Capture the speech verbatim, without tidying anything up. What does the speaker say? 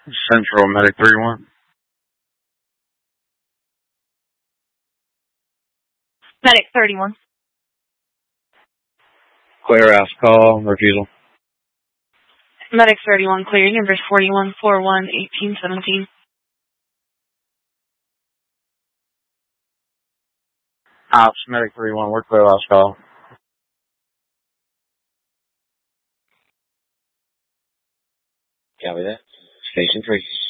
Central Medic three one. Medic thirty-one. Clear house call, refusal. Medic thirty-one, clear. Numbers forty-one forty-one eighteen seventeen. Ops, Medic three one, we're clear last call. Copy that. Station three.